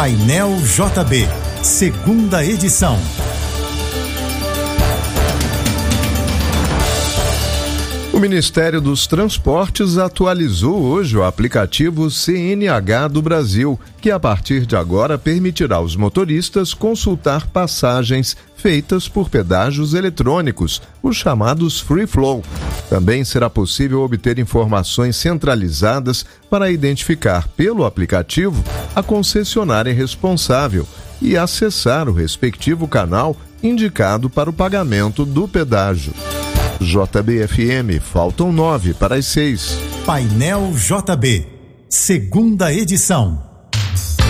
Painel JB, segunda edição. O Ministério dos Transportes atualizou hoje o aplicativo CNH do Brasil, que a partir de agora permitirá aos motoristas consultar passagens feitas por pedágios eletrônicos, os chamados Free Flow. Também será possível obter informações centralizadas para identificar pelo aplicativo a concessionária responsável e acessar o respectivo canal indicado para o pagamento do pedágio. JBFM, faltam 9 para as 6. Painel JB, segunda edição.